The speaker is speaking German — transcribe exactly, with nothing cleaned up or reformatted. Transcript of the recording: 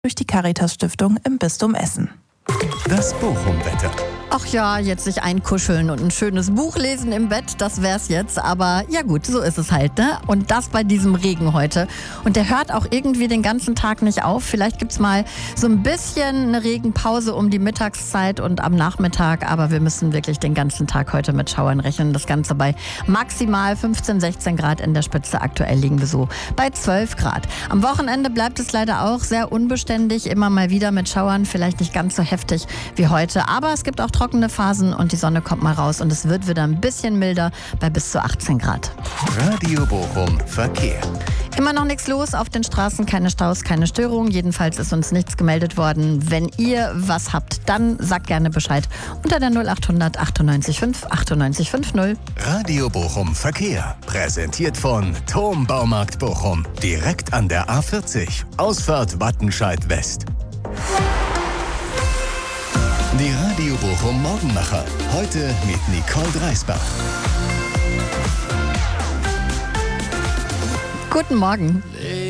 durch die Caritas-Stiftung im Bistum Essen. Das Bochum-Wetter. Ach ja, jetzt sich einkuscheln und ein schönes Buch lesen im Bett, das wär's jetzt. Aber ja gut, so ist es halt, ne? Und das bei diesem Regen heute. Und der hört auch irgendwie den ganzen Tag nicht auf. Vielleicht gibt's mal so ein bisschen eine Regenpause um die Mittagszeit und am Nachmittag. Aber wir müssen wirklich den ganzen Tag heute mit Schauern rechnen. Das Ganze bei maximal fünfzehn, sechzehn Grad in der Spitze. Aktuell liegen wir so bei zwölf Grad. Am Wochenende bleibt es leider auch sehr unbeständig. Immer mal wieder mit Schauern, vielleicht nicht ganz so heftig wie heute. Aber es gibt auch trockene Phasen und die Sonne kommt mal raus und es wird wieder ein bisschen milder bei bis zu achtzehn Grad. Radio Bochum Verkehr. Immer noch nichts los auf den Straßen, keine Staus, keine Störungen. Jedenfalls ist uns nichts gemeldet worden. Wenn ihr was habt, dann sagt gerne Bescheid unter der null acht hundert achtundneunzig fünf achtundneunzig fünf null. Radio Bochum Verkehr. Präsentiert von Thom Baumarkt Bochum. Direkt an der A vierzig. Ausfahrt Wattenscheid West. Die Radio Bochum Morgenmacher. Heute mit Nicole Dreisbach. Guten Morgen.